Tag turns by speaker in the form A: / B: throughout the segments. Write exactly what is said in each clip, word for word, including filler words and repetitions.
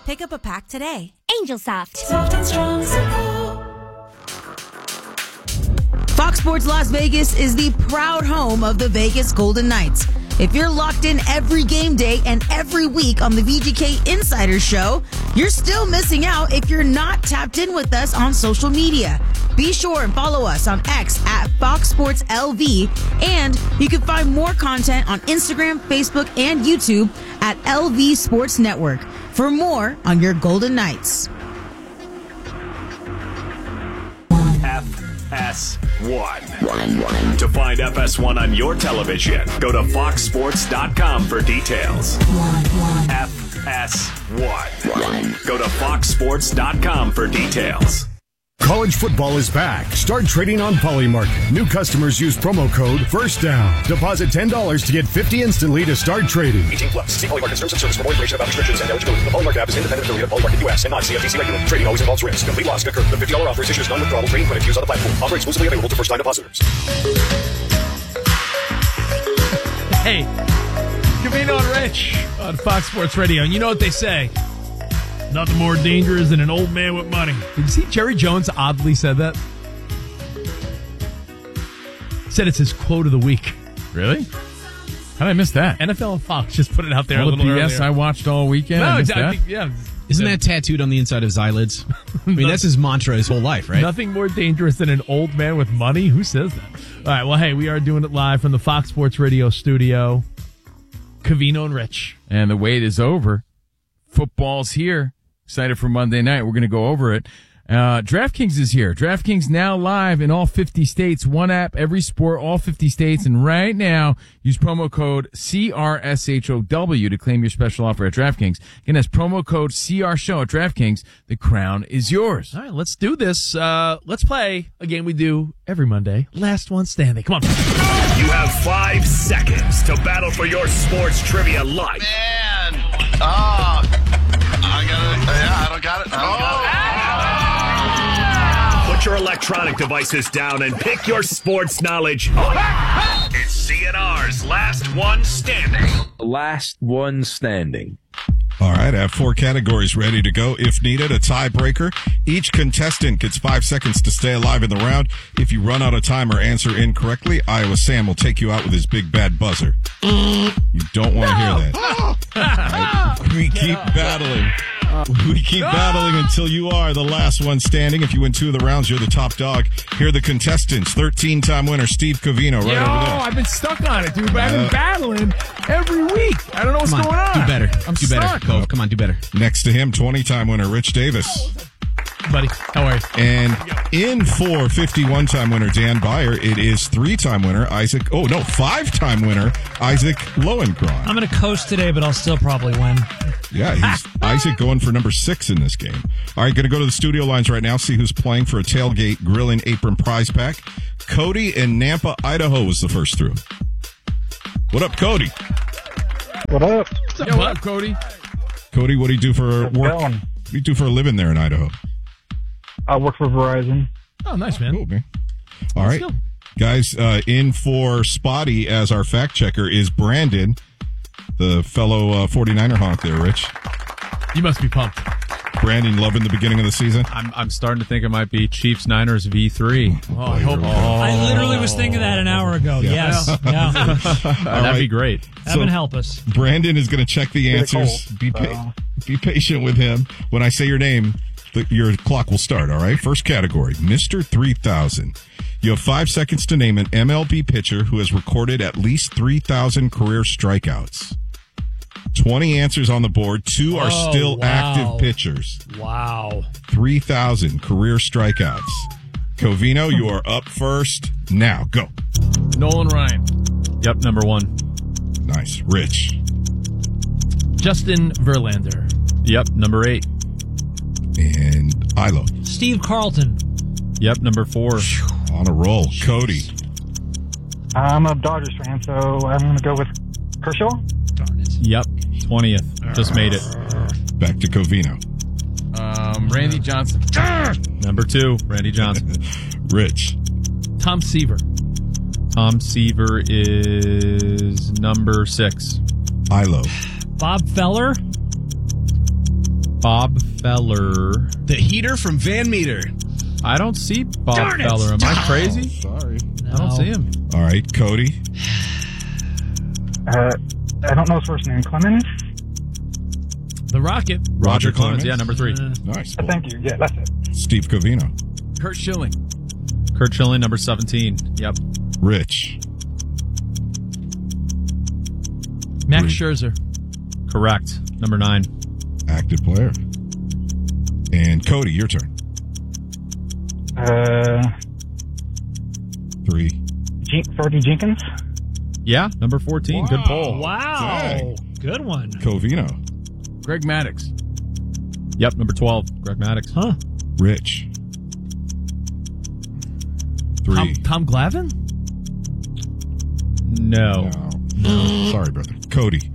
A: Pick up a pack today.
B: Angel Soft.
C: Soft and strong supple.
D: Fox Sports Las Vegas is the proud home of the Vegas Golden Knights. If you're locked in every game day and every week on the V G K Insider Show, you're still missing out if you're not tapped in with us on social media. Be sure and follow us on X at Fox Sports L V, and you can find more content on Instagram, Facebook, and YouTube at L V Sports Network for more on your Golden Knights.
E: F S one. To find F S one on your television, go to fox sports dot com for details. F S one. Go to fox sports dot com for details.
F: College football is back. Start trading on Polymarket. New customers use promo code FIRSTDOWN. Deposit ten dollars to get fifty dollars instantly to start trading.
G: eighteen plus. See Polymarket terms and service for more information about restrictions and eligibility. The Polymarket app is independent affiliate of Polymarket U S and not C F T C regulated. Trading always involves risk. Complete loss could occur. The fifty dollars offer is issued as non-withdrawable trading credit used on the platform. Offer exclusively available to first-time depositors.
H: Hey, Covino and Rich on Fox Sports Radio. And you know what they say? Nothing more dangerous than an old man with money. Did you see Jerry Jones oddly said that? Said it's his quote of the week.
I: Really? How did I miss that?
H: N F L and Fox just put it out there
I: all
H: a little
I: the
H: earlier.
I: B S I watched all weekend.
H: No,
I: I missed
H: I
I: that?
H: think, yeah.
J: Isn't that tattooed on the inside of his eyelids? I mean, that's his mantra his whole life, right?
H: Nothing more dangerous than an old man with money? Who says that? All right, well, hey, we are doing it live from the Fox Sports Radio studio. Covino and Rich.
I: And the wait is over. Football's here. Excited for Monday night. We're going to go over it. Uh, DraftKings is here. DraftKings now live in all fifty states. One app, every sport, all fifty states. And right now, use promo code C R S H O W to claim your special offer at DraftKings. Again, that's promo code C R S H O W at DraftKings. The crown is yours.
H: All right, let's do this. Uh, let's play a game we do every Monday. Last one standing. Come on.
E: You have five seconds to battle for your sports trivia life.
K: Man. Oh. I got it. Yeah, I don't got it. I don't got it.
E: Put your electronic devices down and pick your sports knowledge up. It's C N R's Last One Standing.
L: Last one standing.
M: All right, I have four categories ready to go. If needed, a tiebreaker. Each contestant gets five seconds to stay alive in the round. If you run out of time or answer incorrectly, Iowa Sam will take you out with his big bad buzzer. You don't want to hear that. Right. We keep battling. We keep battling until you are the last one standing. If you win two of the rounds, you're the top dog. Here are the contestants. thirteen-time winner Steve Covino right
H: Yo,
M: over there.
H: I've been stuck on it, dude. But I've been
M: Uh,
H: battling every week. I don't know what's
J: Come on,
H: going on.
J: do better.
H: I'm
J: do
H: stuck.
J: better, Cove. Come on, do better.
M: Next to him, twenty-time winner Rich Davis.
H: Buddy, how are you?
M: And in for fifty-one-time winner Dan Byer, it is three-time winner Isaac. Oh no, five-time winner Isaac Lowenkron.
N: I'm going to coast today, but I'll still probably win.
M: Yeah, he's Isaac going for number six in this game. All right, going to go to the studio lines right now, see who's playing for a tailgate grilling apron prize pack. Cody in Nampa, Idaho was the first through. What up, Cody?
O: What up?
H: What's up,
I: Yo, what up, Cody?
M: Cody, what do you do for work? What do you do for a living there in Idaho?
O: I work for Verizon.
H: Oh, nice, man.
M: Cool, man. All right. Guys, uh, in for Spotty as our fact checker is Brandon, the fellow uh, forty-niner honk there, Rich.
H: You must be pumped.
M: Brandon, loving the beginning of the season?
P: I'm I'm starting to think it might be Chiefs Niners V three.
H: Oh, I hope.
P: Oh.
N: I literally was thinking that an hour ago.
M: Yeah.
N: Yes. Yeah.
P: That'd
M: right.
P: be great.
N: Heaven
M: So,
N: help us.
M: Brandon is going to check the
O: It's
M: answers.
O: cold,
M: Be pa-
O: so.
M: be patient with him. When I say your name, the, your clock will start, all right? First category, Mister three thousand. You have five seconds to name an M L B pitcher who has recorded at least three thousand career strikeouts. twenty answers on the board. Two are
N: Oh,
M: still
N: wow.
M: active pitchers.
N: Wow.
M: three thousand career strikeouts. Covino, you are up first. Now, go.
I: Nolan Ryan.
P: Yep, number one.
M: Nice. Rich.
H: Justin Verlander.
P: Yep, number eight.
M: And Ilo.
N: Steve Carlton.
P: Yep, number four.
M: On a roll. Cody.
O: I'm a Dodgers fan, so I'm going to go with Kershaw.
N: Darn it.
P: Yep, twentieth. Just made it.
M: Back to Covino.
I: Um, Randy Johnson.
P: Number two, Randy Johnson.
M: Rich.
H: Tom Seaver.
P: Tom Seaver is number six.
M: Ilo.
N: Bob Feller.
P: Bob Feller.
J: The heater from Van Meter.
P: I don't see Bob
J: Darn it.
P: Feller. Am I crazy?
M: Oh, sorry.
P: I don't see him.
M: All right, Cody.
O: Uh, I don't know his first name. Clemens?
H: The Rocket.
M: Roger
P: Clemens.
M: Clemens.
P: Yeah, number three.
M: Nice.
O: Uh, thank you. Yeah, that's it.
M: Steve Covino.
H: Kurt Schilling.
P: Kurt Schilling, number seventeen. Yep.
M: Rich.
H: Max
M: Three.
H: Scherzer.
P: Correct. Number nine.
M: Active player. And Cody, your turn.
O: Uh,
M: Three.
O: Jen- Fergie Jenkins?
P: Yeah, number fourteen. Good poll.
N: Wow.
M: Dang.
N: Good one.
M: Covino.
I: Greg Maddox.
P: Yep, number twelve. Greg Maddox.
N: Huh.
M: Rich. Three.
H: Tom, Tom Glavine?
P: No.
M: No. No. Sorry, brother. Cody.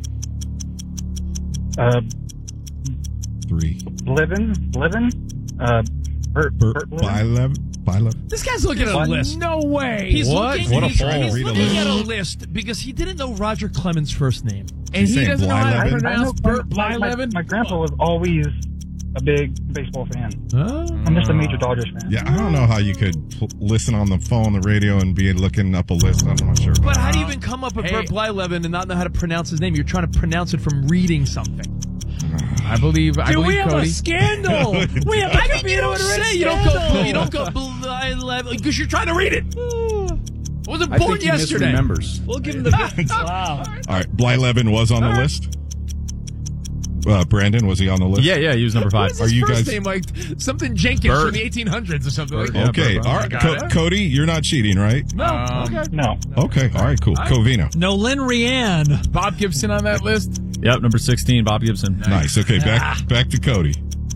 O: Uh,
M: Three.
O: Blivin? Blivin? Uh, Bert,
M: Bert
O: Bert Blivin?
M: Bylev. Bylev.
H: This guy's looking at a
O: What?
H: list.
I: No way.
H: He's
P: What?
H: looking,
P: What a
H: he's,
P: poll.
H: he's
M: Read a
H: looking
M: list.
H: at a list because he didn't know Roger Clemens' first name.
I: And
M: He's
I: he
M: saying
I: doesn't know how to
M: Blyleven?
O: I
I: pronounce
O: know
I: Bert
O: my, my,
I: Blyleven.
O: my grandpa was always a big baseball fan.
H: Oh.
O: I'm just a major Dodgers fan.
M: Yeah, I don't know how you could pl- listen on the phone, the radio, and be looking up a list. I'm not sure.
H: But how do you even come up with
I: Hey.
H: Bert Blyleven and not know how to pronounce his name? You're trying to pronounce it from reading something.
I: I believe. I
N: Do
I: believe
N: we have
I: Cody.
N: a scandal? we have a
H: I think you
N: computer
H: don't
N: with a
H: say you don't go
N: scandal.
H: you don't go Blyleven because you're trying to read it. I wasn't
L: I
H: born
L: think he
H: yesterday.
L: misremembers.
N: We'll give him the wow.
M: All right, Blyleven was on the list. Uh, Brandon, was he on the list?
P: Yeah, yeah, he was number
H: What
P: five.
H: is
M: Are
H: his
M: you
H: first
M: guys-
H: name like something Jenkins
P: Bert.
H: from the eighteen hundreds or something like
P: Yeah,
H: that?
M: Okay,
P: Bert,
M: all
P: I
M: right.
H: got
M: Co-
H: it.
M: Cody, you're not cheating, right?
H: No,
I: Um,
H: okay.
O: No.
M: Okay, all right, cool. Covino.
N: Nolan Rianne.
I: Bob Gibson on that list.
P: Yep, number sixteen. Bob Gibson.
M: Nice. Okay, back back to Cody.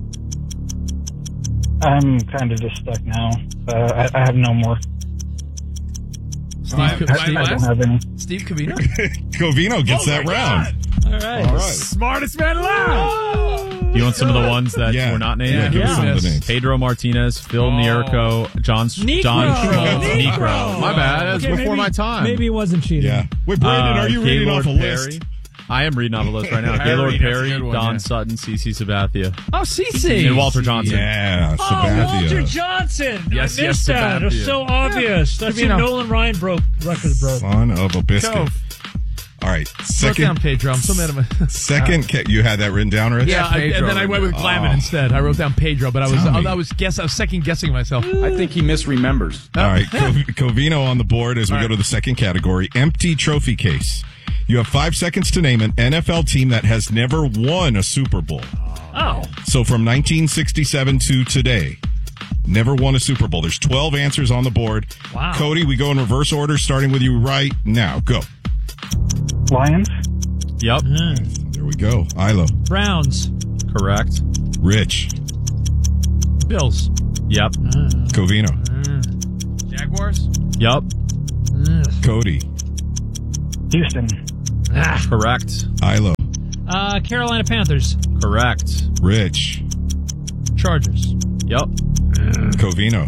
O: I'm kind of just stuck now. Uh, I, I have no more.
H: Steve,
I: My-
H: Co-
I: my
O: I, I
I: last-
O: don't have any.
H: Steve Covino.
M: Covino gets
H: Oh
M: that
H: my
M: round.
N: All right.
M: All right.
I: Smartest man alive.
P: You want some of the ones that
M: Yeah.
P: were not named?
M: Yeah, give us
N: Yeah.
M: some of the names.
P: Pedro Martinez, Phil
I: Oh.
P: Nierko, John
N: Negro.
P: John
N: Negro.
P: Negro. My bad. That's
N: Okay,
P: before
N: maybe-
P: my time.
N: Maybe he wasn't cheating.
M: Yeah. Wait, Brandon,
P: Uh,
M: are you reading
P: Gaylord
M: off a
P: Perry.
M: list?
P: I am reading off a list right now.
I: Perry,
P: Gaylord
I: that's a
P: Perry,
I: good one,
P: Don
I: yeah.
P: Sutton, CeCe Sabathia,
H: Oh, Cece.
P: and Walter Johnson.
M: Yeah,
N: Oh, Walter
M: Sabathia.
N: Johnson.
I: Yes,
N: I
I: yes,
N: missed that. It was
I: Sabathia.
N: so obvious. That's
I: You
N: when
I: know.
N: Nolan Ryan broke records broke.
M: Son of a biscuit.
I: Go.
M: All right,
H: Wrote down
M: second.
H: Pedro. I'm so mad at my.
M: Second, ca- you had that written down, Rich?
H: Yeah, I, and
I: Pedro.
H: then I went with Glavin
M: Oh.
H: instead. I wrote down Pedro, but I was
M: Tell
H: I,
M: me.
H: I was guess I was second guessing myself.
L: I think he misremembers.
M: All right, Co- Covino on the board as we go to the second category, empty trophy case. You have five seconds to name an N F L team that has never won a Super Bowl.
N: Oh.
M: So from nineteen sixty-seven to today, never won a Super Bowl. There's twelve answers on the board.
N: Wow.
M: Cody, we go in reverse order, starting with you right now. Go.
O: Lions?
P: Yep,
M: There we go. Ilo.
N: Browns.
P: correct.
M: Rich.
H: Bills.
P: Yep,
M: Covino.
I: Jaguars.
P: yep,
M: Cody.
O: Houston?
P: correct,
M: Ilo.
N: Uh, Carolina Panthers.
P: correct.
M: Rich.
H: Chargers.
P: Yep,
M: Covino.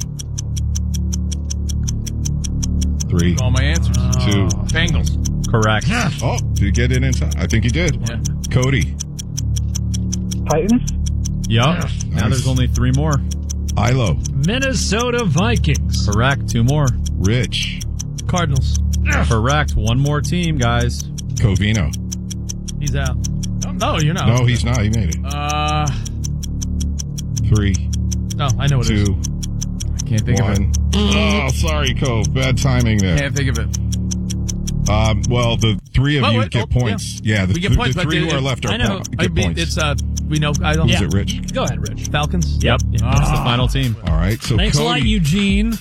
M: Three.
I: All my answers.
M: Two.
I: Bengals.
P: correct.
M: Oh, did you get it in time? I think he did.
I: Yeah.
M: Cody.
O: Titans?
P: Yep. Now
M: Nice.
P: there's only three more.
M: Ilo.
N: Minnesota Vikings.
P: Correct. Two more.
M: Rich.
H: Cardinals.
P: Correct. One more team, guys.
M: Covino.
H: He's out. Oh, no, you're not.
M: No, he's not. He made it.
I: Uh,
M: Three.
H: No, I know what it is.
M: Two.
I: I can't think of
M: One. Oh, sorry, Cove. Bad timing
I: it.
M: there.
I: Can't think of it.
M: Um, well, the three of
H: Oh,
M: you
H: wait,
M: get
H: oh,
M: points. Yeah, the,
H: We get
M: the-
H: points,
M: the
H: but
M: three
H: it-
M: who are left are
H: I know.
M: po-
H: I
M: get
H: mean,
M: points.
H: it's uh, we know. I don't.
M: Is
N: Yeah.
M: it Rich?
N: Go ahead, Rich.
H: Falcons.
P: Yep. That's the final team.
M: All right. So
N: Thanks a lot,
M: Cody,
N: Eugene.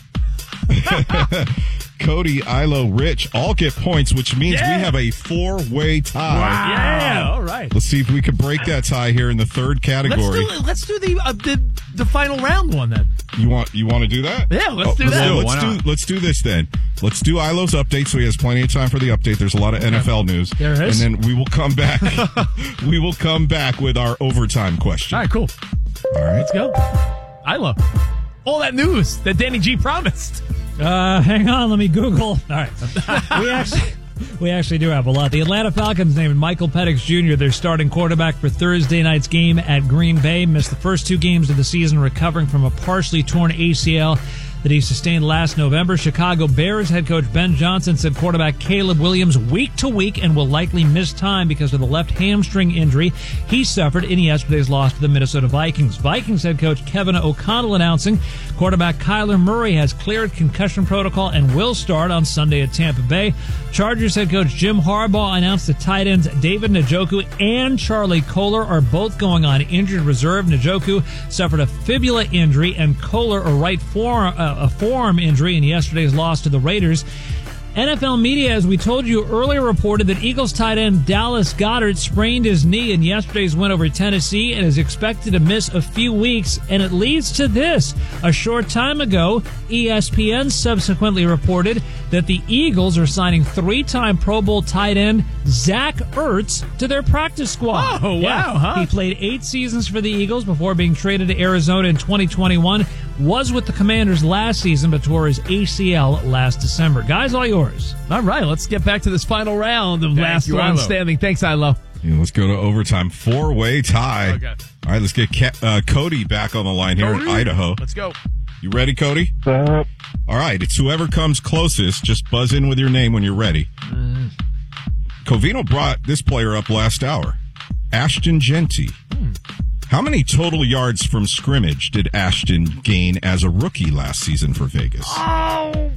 M: Cody, Ilo, Rich all get points, which means
H: Yeah.
M: we have a four-way tie.
H: Yeah. All right.
M: Let's see if we can break that tie here in the third
H: Let's
M: category.
H: do let's do the uh, the the final round one then.
M: You want you want to do that?
H: Yeah, let's do
M: let's
H: that.
M: Do,
P: Why
M: let's
P: not?
M: do let's do this then. Let's do Ilo's update so he has plenty of time for the update. There's a lot of N F L news.
N: There is.
M: And then we will come back. we will come back with our overtime question.
H: All right, cool.
M: All right.
H: Let's go. Ilo. All that news that Danny G promised.
N: Uh, hang on, let me Google. All right. We actually We actually do have a lot. The Atlanta Falcons named Michael Penix Junior their starting quarterback for Thursday night's game at Green Bay. Missed the first two games of the season recovering from a partially torn A C L that he sustained last November. Chicago Bears head coach Ben Johnson said quarterback Caleb Williams week to week and will likely miss time because of the left hamstring injury he suffered in yesterday's loss to the Minnesota Vikings. Vikings head coach Kevin O'Connell announcing quarterback Kyler Murray has cleared concussion protocol and will start on Sunday at Tampa Bay. Chargers head coach Jim Harbaugh announced that tight ends David Njoku and Charlie Kolar are both going on injured reserve. Njoku suffered a fibula injury and Kolar a right forearm, uh, a forearm injury in yesterday's loss to the Raiders. N F L media, as we told you earlier, reported that Eagles tight end Dallas Goedert sprained his knee in yesterday's win over Tennessee and is expected to miss a few weeks. And it leads to this. A short time ago, E S P N subsequently reported that the Eagles are signing three-time Pro Bowl tight end Zach Ertz to their practice squad.
H: Oh, wow,
N: Yeah.
H: huh?
N: He played eight seasons for the Eagles before being traded to Arizona in twenty twenty-one. Was with the Commanders last season, but tore his A C L last December. Guys, all yours.
H: All right, let's get back to this final round of
I: Thank
H: last
I: you,
H: one
I: Ilo.
H: standing. Thanks, Ilo.
M: Yeah, let's go to overtime. Four-way tie.
H: Okay.
M: All right, let's get Ke- uh, Cody back on the line here in
H: Cody.
M: Idaho.
H: Let's go.
M: You ready, Cody?
O: Uh,
M: All right, it's whoever comes closest. Just buzz in with your name when you're ready.
H: Mm.
M: Covino brought this player up last hour. Ashton Genty.
H: Hmm.
M: How many total yards from scrimmage did Ashton gain as a rookie last season for Vegas?
H: Oh.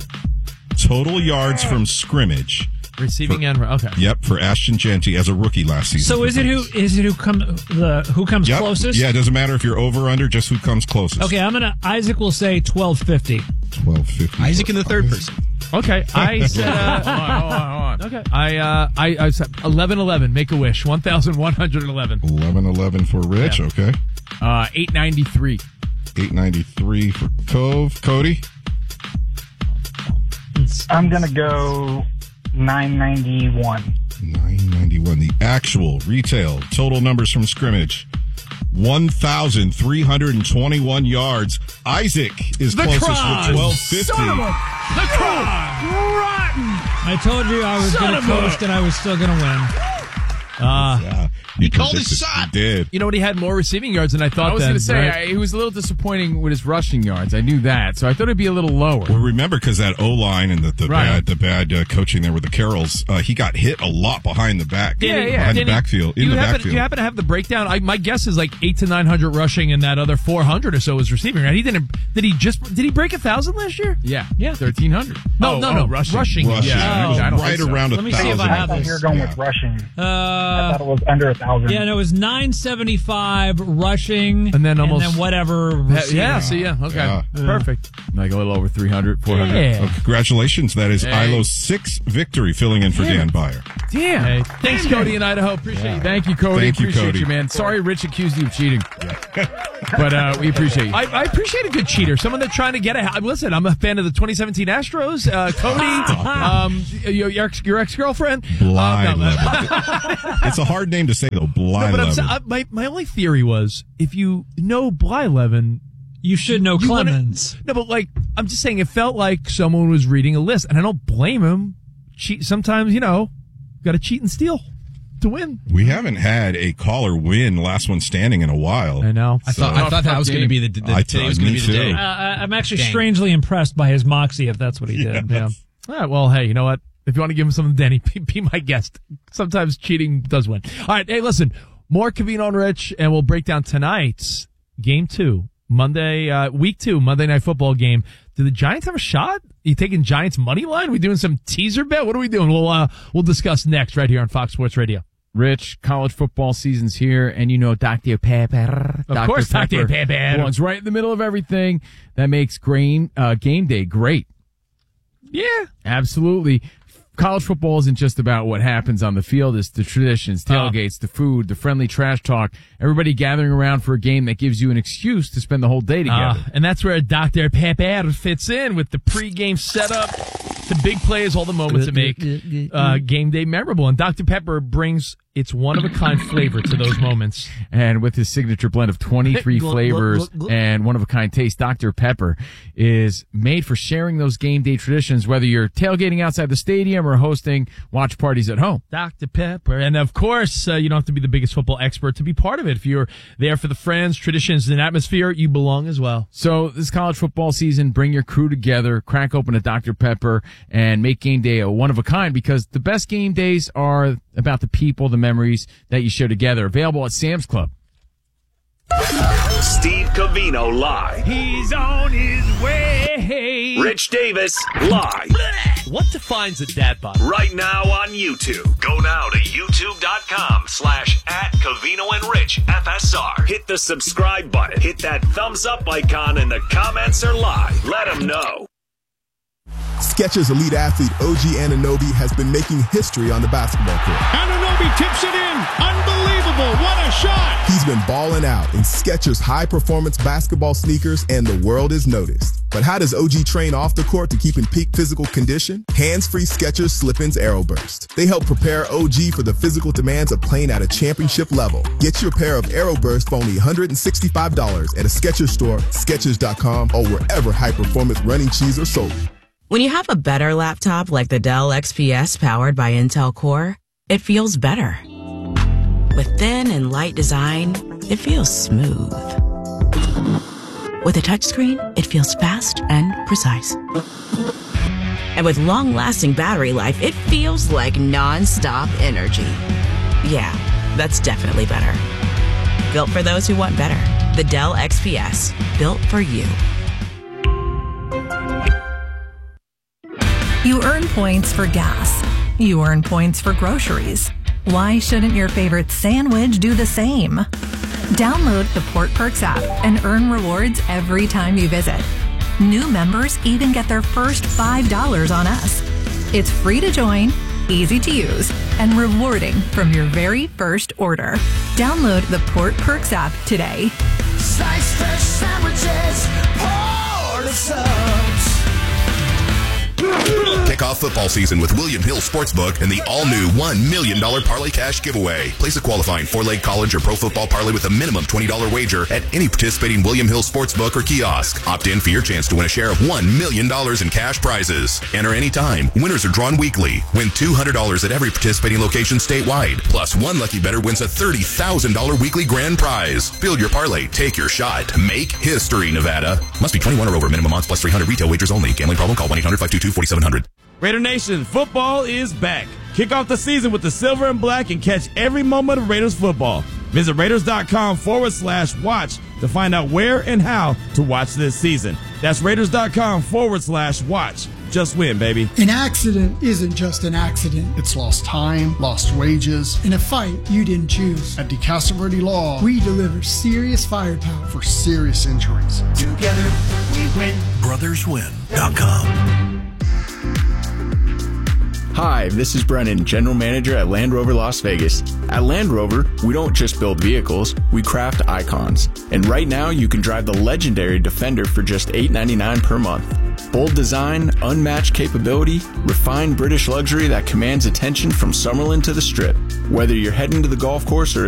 M: Total yards from scrimmage.
H: Receiving end. Okay.
M: Yep, for Ashton Genty as a rookie last season.
N: So
M: for
N: is it who
M: Vegas.
N: is it who come the who comes
M: Yep.
N: closest?
M: Yeah, it doesn't matter if you're over or under, just who comes closest.
N: Okay, I'm gonna Isaac will say twelve fifty.
M: twelve fifty.
J: Isaac in the third person.
H: Okay, I said. Uh, hold on, hold on, hold on. Okay, I uh, I, I said eleven eleven. Make a wish. One thousand one hundred eleven.
M: eleven eleven for Rich.
H: Yeah.
M: Okay.
H: Uh, eight ninety three.
M: eight ninety-three for Cove. Cody.
O: I'm going to go nine ninety-one.
M: nine ninety-one. The actual retail total numbers from scrimmage. one thousand three hundred twenty-one yards. Isaac is
H: The
M: closest
H: Crons.
M: with twelve fifty.
H: Son of a- The Crons. Rotten.
N: I told you I was
H: Son
N: gonna
H: of a-
N: coast and I was still gonna win. Uh,
M: Yeah,
J: He called his
M: predicted-
J: shot.
M: He did.
H: You know what? He had more receiving yards than I thought.
I: I was
H: then,
I: going to say,
H: right?
I: I, he was a little disappointing with his rushing yards. I knew that. So I thought it'd be a little lower.
M: Well, remember, because that O line and the, the
I: Right.
M: bad the bad uh, coaching there with the Carrolls, uh, he got hit a lot behind the back,
H: Yeah, yeah.
M: behind the
H: Did he-
M: backfield,
H: do
M: in
H: you
M: the
H: happen,
M: backfield.
H: Do you happen to have the breakdown? I, my guess is like eight to nine hundred rushing, and that other four hundred or so was receiving. Right? He didn't. Did he just? Did he break a thousand last year?
I: Yeah.
N: Yeah.
I: thirteen hundred.
H: No,
I: Oh,
H: no,
I: oh,
H: no.
I: rushing.
H: Rushing.
M: Rushing.
H: Yeah.
M: It was
I: I don't
M: right
I: think so.
M: around a
N: Let me see
M: thousand.
N: if I
O: I
N: have
O: thought
N: this.
O: you were going
M: Yeah.
O: with rushing. I
N: uh,
O: thought it was under a thousand.
N: yeah, no, it was nine seventy five rushing,
H: And then almost-
N: and then whatever.
H: Yeah.
N: receiving.
H: So yeah. Okay.
M: Yeah.
H: Perfect.
I: Like a little over three hundred, four hundred.
N: Yeah.
M: Oh, congratulations. That is
I: Hey.
M: Ilo's sixth victory filling in for Dan Byer.
H: Damn.
N: Hey,
H: Thanks, Cody in Idaho. Appreciate you.
I: Thank you, Cody.
M: Thank you,
I: appreciate
M: Cody.
I: you, man. Sorry Rich accused you of cheating. But uh, we appreciate you.
H: I, I appreciate a good cheater. Someone that's trying to get a. Listen, I'm a fan of the twenty seventeen Astros. Uh, Cody, um, your, your ex your ex girlfriend.
M: Blind Levin. It's a hard name to say, though. Blind
H: but I'm,
M: Levin.
H: sa- uh, my my only theory was if you know Blylevin,
N: you should know
H: you wanna-
N: Clemens.
H: no, but like I'm just saying, it felt like someone was reading a list, and I don't blame him. Cheat sometimes, you know, got to cheat and steal to win.
M: We haven't had a caller win last one standing in a while.
H: I know.
J: I thought I thought that was going to be the, the
M: I
J: today was
M: thought-
J: going
M: me
J: to be the
M: too.
J: day.
N: Uh, I- I'm actually
J: Dang.
N: strangely impressed by his moxie, if that's what he did.
H: Yeah. All right. Well, hey, you know what? If you want to give him something, Danny, be, be my guest. Sometimes cheating does win. All right. Hey, listen, more Covino and Rich, and we'll break down tonight's game two, Monday, uh, week two, Monday Night Football game. Do the Giants have a shot? You taking Giants money line? We doing some teaser bet? What are we doing? We'll, uh, we'll discuss next right here on Fox Sports Radio.
I: Rich, college football season's here, and you know Doctor Pepper.
H: Of course, Doctor Pepper.
I: belongs right in the middle of everything. That makes grain, uh, game day great.
H: Yeah.
I: Absolutely. College football isn't just about what happens on the field. It's the traditions, tailgates, the food, the friendly trash talk, everybody gathering around for a game that gives you an excuse to spend the whole day together.
H: Uh, and that's where Doctor Pepper fits in with the pregame setup, the big plays, all the moments that make uh, game day memorable. And Doctor Pepper brings it's one-of-a-kind flavor to those moments.
I: And with his signature blend of twenty-three flavors and one-of-a-kind taste, Doctor Pepper is made for sharing those game day traditions, whether you're tailgating outside the stadium or hosting watch parties at home.
H: Doctor Pepper. And, of course, uh, you don't have to be the biggest football expert to be part of it. If you're there for the friends, traditions, and atmosphere, you belong as well.
I: So this college football season, bring your crew together, crack open a Doctor Pepper, and make game day a one-of-a-kind, because the best game days are about the people, the memories that you share together. Available at Sam's Club.
E: Steve Covino live.
H: He's on his way.
E: Rich Davis live.
A: What defines a dad bod?
E: Right now on YouTube. Go now to youtube.com slash at Covino and Rich F S R. Hit the subscribe button. Hit that thumbs up icon, and the comments are live. Let them know.
B: Skechers elite athlete O G Anunoby has been making history on the basketball court.
Q: Anunoby tips it in. Unbelievable. What a shot.
B: He's been balling out in Skechers high-performance basketball sneakers, and the world is noticed. But how does O G train off the court to keep in peak physical condition? Hands-free Skechers Slip-ins Aeroburst. They help prepare O G for the physical demands of playing at a championship level. Get your pair of Aeroburst for only one hundred sixty-five dollars at a Skechers store, Skechers dot com, or wherever high-performance running shoes are sold.
R: When you have a better laptop like the Dell X P S powered by Intel Core, it feels better. With thin and light design, it feels smooth. With a touchscreen, it feels fast and precise. And with long-lasting battery life, it feels like non-stop energy. Yeah, that's definitely better. Built for those who want better. The Dell X P S, built for you.
S: You earn points for gas. You earn points for groceries. Why shouldn't your favorite sandwich do the same? Download the Port Perks app and earn rewards every time you visit. New members even get their first five dollars on us. It's free to join, easy to use, and rewarding from your very first order. Download the Port Perks app today.
C: Slice fresh sandwiches, pour the subs.
T: Kick off football season with William Hill Sportsbook and the all-new one million dollars Parlay Cash giveaway. Place a qualifying four-leg college or pro football parlay with a minimum twenty dollars wager at any participating William Hill Sportsbook or kiosk. Opt in for your chance to win a share of one million dollars in cash prizes. Enter anytime. Winners are drawn weekly. Win two hundred dollars at every participating location statewide. Plus, one lucky bettor wins a thirty thousand dollars weekly grand prize. Build your parlay. Take your shot. Make history, Nevada. Must be twenty-one or over. Minimum odds plus three hundred. Retail wagers only. Gambling problem? Call one eight hundred five two two four seven zero zero.
U: Raider Nation, football is back. Kick off the season with the silver and black and catch every moment of Raiders football. Visit Raiders.com forward slash watch to find out where and how to watch this season. That's Raiders.com forward slash watch. Just win, baby.
V: An accident isn't just an accident. It's lost time, lost wages, in a fight you didn't choose. At DeCastroverde Law, we deliver serious firepower for serious injuries.
C: Together we win. brothers win dot com.
W: Hi, this is Brennan, General Manager at Land Rover Las Vegas. At Land Rover, we don't just build vehicles, we craft icons. And right now, you can drive the legendary Defender for just eight ninety-nine per month. Bold design, unmatched capability, refined British luxury that commands attention from Summerlin to the Strip. Whether you're heading to the golf course or